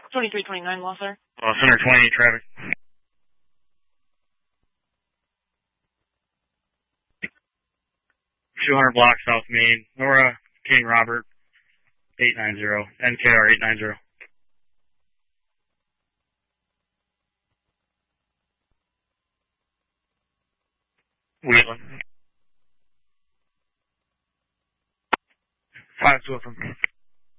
2329 lost there. Center 20 traffic. 200 block South Main, Nora King Robert 890, NKR 890. Wheatland. 5 to them.